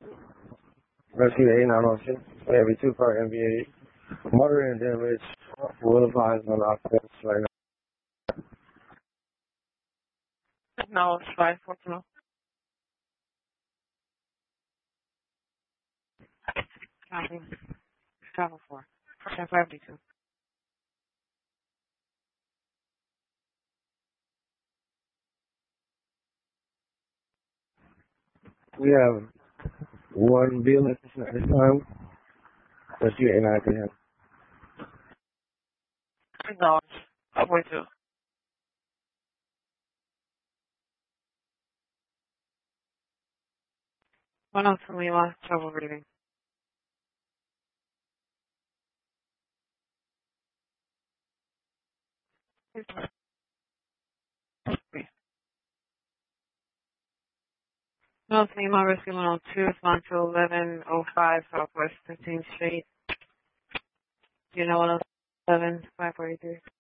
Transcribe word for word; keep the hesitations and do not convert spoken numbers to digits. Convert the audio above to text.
Rescue eight nine oh six, every two car M V A. Murder and damage will advise on offense right now. No, it's five four two. Copy. Travel four. ten fifty-two. We have one vehicle at this time. Rescue eight nine three. No, five forty-two. one oh two Lima, travel reading. one oh two Lima, rescue one oh two, respond to eleven oh five Southwest fifteenth Street. You know one oh seven, five forty-three.